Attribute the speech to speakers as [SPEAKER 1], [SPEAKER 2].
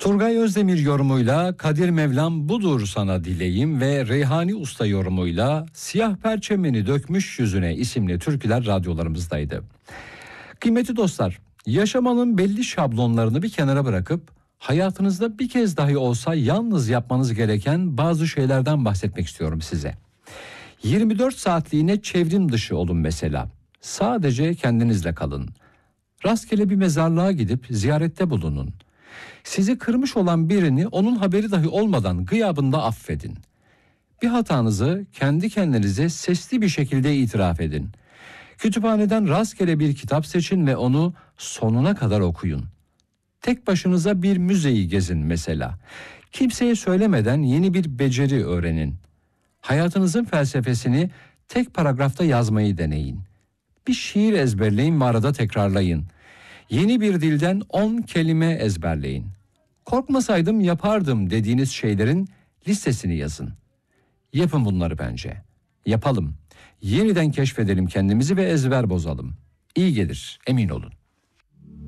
[SPEAKER 1] Turgay Özdemir yorumuyla Kadir Mevlam budur sana dileyim ve Reyhani Usta yorumuyla Siyah Perçemini Dökmüş Yüzüne isimli türküler radyolarımızdaydı. Kıymetli dostlar, yaşamanın belli şablonlarını bir kenara bırakıp hayatınızda bir kez dahi olsa yalnız yapmanız gereken bazı şeylerden bahsetmek istiyorum size. 24 saatliğine çevrim dışı olun mesela. Sadece kendinizle kalın. Rastgele bir mezarlığa gidip ziyarette bulunun. Sizi kırmış olan birini onun haberi dahi olmadan gıyabında affedin. Bir hatanızı kendi kendinize sesli bir şekilde itiraf edin. Kütüphaneden rastgele bir kitap seçin ve onu sonuna kadar okuyun. Tek başınıza bir müzeyi gezin mesela. Kimseye söylemeden yeni bir beceri öğrenin. Hayatınızın felsefesini tek paragrafta yazmayı deneyin. Bir şiir ezberleyin ve arada tekrarlayın. Yeni bir dilden 10 kelime ezberleyin. Korkmasaydım yapardım dediğiniz şeylerin listesini yazın. Yapın bunları bence. Yapalım. Yeniden keşfedelim kendimizi ve ezber bozalım. İyi gelir, emin olun.